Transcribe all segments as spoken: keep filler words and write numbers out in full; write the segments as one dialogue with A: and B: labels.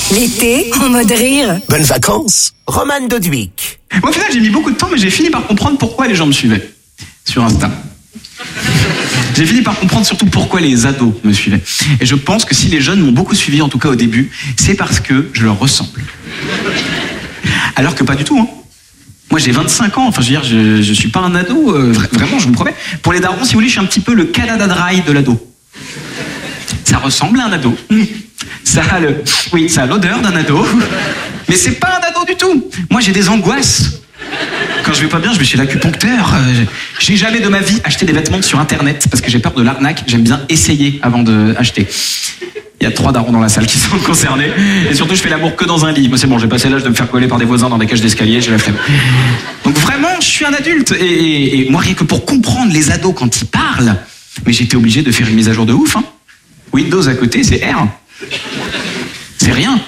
A: L'été, en mode rire.
B: Bonnes vacances, Roman Doduic.
C: Moi, au final, j'ai mis beaucoup de temps, mais j'ai fini par comprendre pourquoi les gens me suivaient sur Insta. J'ai fini par comprendre surtout pourquoi les ados me suivaient. Et je pense que si les jeunes m'ont beaucoup suivi, en tout cas au début, c'est parce que je leur ressemble. Alors que pas du tout, hein. Moi, j'ai vingt-cinq ans, enfin, je veux dire, je, je suis pas un ado, euh, vraiment, je me promets. Pour les darons, si vous voulez, je suis un petit peu le Canada Dry de l'ado. Ça ressemble à un ado. Ça a le, oui, ça a l'odeur d'un ado. Mais c'est pas un ado du tout. Moi, j'ai des angoisses. Quand je vais pas bien, je vais chez l'acupuncteur. Euh, j'ai jamais de ma vie acheté des vêtements sur Internet parce que j'ai peur de l'arnaque. J'aime bien essayer avant d'acheter. Il y a trois darons dans la salle qui sont concernés. Et surtout, je fais l'amour que dans un lit. Moi, c'est bon, j'ai passé l'âge de me faire coller par des voisins dans des cages d'escalier, j'ai la flemme. Donc vraiment, je suis un adulte. Et, et, et moi, rien que pour comprendre les ados quand ils parlent, mais j'étais obligé de faire une mise à jour de ouf. Hein. Windows à côté, c'est R. C'est rien.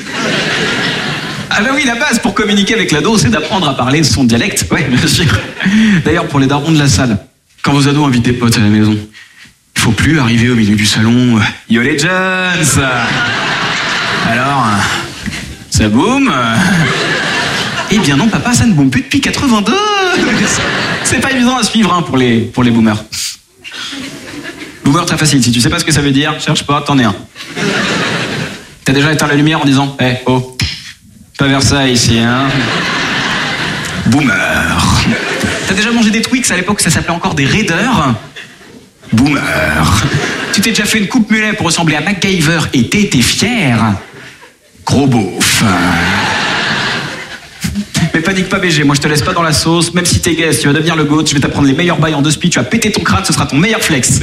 C: Ah bah oui, la base pour communiquer avec l'ado, c'est d'apprendre à parler son dialecte. Ouais, bien sûr. D'ailleurs, pour les darons de la salle, quand vos ados invitent des potes à la maison, il faut plus arriver au milieu du salon. Yo les jeunes. Alors, ça boum? Eh bien non, papa, ça ne boum plus depuis quatre-vingt-deux. C'est pas évident à suivre hein, pour les pour les boomers. Boomer, très facile. Si tu sais pas ce que ça veut dire, cherche pas, t'en es un. T'as déjà éteint la lumière en disant, eh, hey, oh, pas vers ça ici, hein. Boomer. T'as déjà mangé des Twix à l'époque, ça s'appelait encore des Raiders. Boomer. Tu t'es déjà fait une coupe mulet pour ressembler à MacGyver et t'étais fier. Gros beauf. Mais panique pas B G, moi je te laisse pas dans la sauce, même si t'es guest, tu vas devenir le GOAT, je vais t'apprendre les meilleurs bails en deux speed, tu vas péter ton crâne, ce sera ton meilleur flex.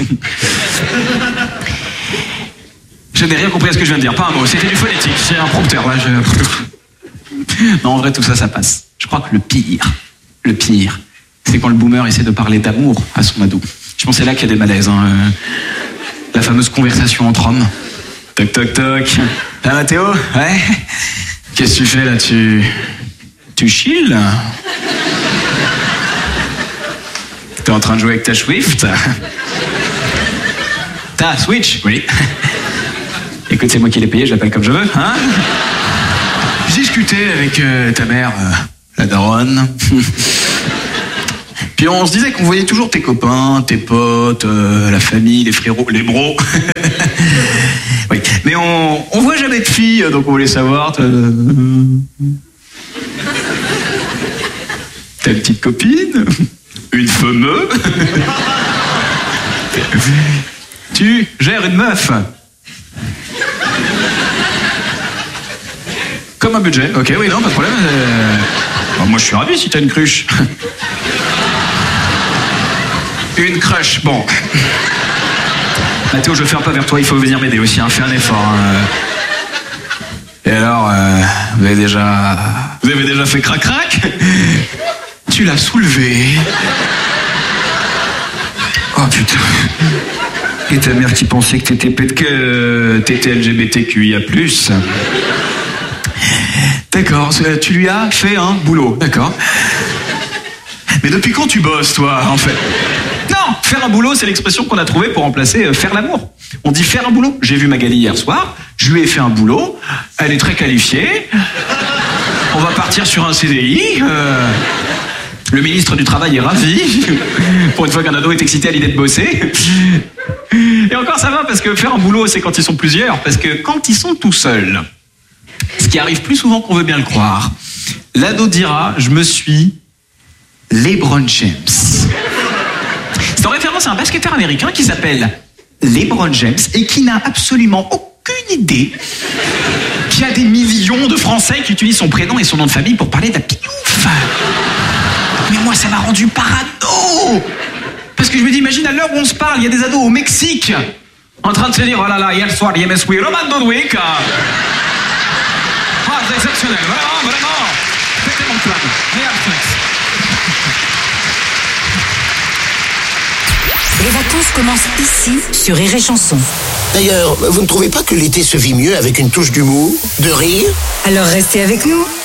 C: Je n'ai rien compris à ce que je viens de dire, pas un mot, c'était du phonétique, j'ai un prompteur là, je... Non, en vrai tout ça, ça passe. Je crois que le pire, le pire, c'est quand le boomer essaie de parler d'amour à son ado. Je pense que c'est là qu'il y a des malaises, hein. La fameuse conversation entre hommes. Toc toc toc. Ah Mathéo? Ouais? Qu'est-ce que tu fais là? Tu... Tu chill? T'es en train de jouer avec ta Swift? Ta Switch? Oui. Écoute, c'est moi qui l'ai payé, je l'appelle comme je veux, hein? J'ai discuté avec euh, ta mère, euh, la daronne. Puis on se disait qu'on voyait toujours tes copains, tes potes, euh, la famille, les frérots, les bros. Oui. Mais on, on voit jamais de filles, donc on voulait savoir... Euh... T'as une petite copine? Une fameuse? Tu gères une meuf? Comme un budget, ok, oui, non, pas de problème. Euh... Bon, moi, je suis ravi si t'as une cruche. Une crush, bon. Mathéo, je fais un pas vers toi, il faut venir m'aider aussi, hein, fais un effort. Hein. Et alors, euh, vous avez déjà... Vous avez déjà fait crac-crac? Tu l'as soulevé. Oh putain. Et ta mère qui pensait que t'étais pète que t'étais L G B T Q I A plus. D'accord, tu lui as fait un boulot, d'accord. Mais depuis quand tu bosses, toi, en fait? Non, faire un boulot, c'est l'expression qu'on a trouvée pour remplacer euh, faire l'amour. On dit faire un boulot. J'ai vu Magali hier soir, je lui ai fait un boulot, elle est très qualifiée, on va partir sur un C D I, euh, le ministre du Travail est ravi, pour une fois qu'un ado est excité à l'idée de bosser. Et encore ça va, parce que faire un boulot, c'est quand ils sont plusieurs, parce que quand ils sont tout seuls, ce qui arrive plus souvent qu'on veut bien le croire, l'ado dira, je me suis LeBron James. C'est en référence à un basketteur américain qui s'appelle LeBron James et qui n'a absolument aucune idée qu'il y a des millions de Français qui utilisent son prénom et son nom de famille pour parler d'Apiouf. Mais moi, ça m'a rendu parano. Parce que je me dis, imagine à l'heure où on se parle, il y a des ados au Mexique en train de se dire, oh là là, hier soir, hier mes Roman Doduic. Ah, c'est exceptionnel, vraiment, vraiment. C'était mon plan. Meilleur flex.
A: Les vacances commencent ici, sur Rire et Chanson.
B: D'ailleurs, vous ne trouvez pas que l'été se vit mieux avec une touche d'humour, de rire?
A: Alors restez avec nous.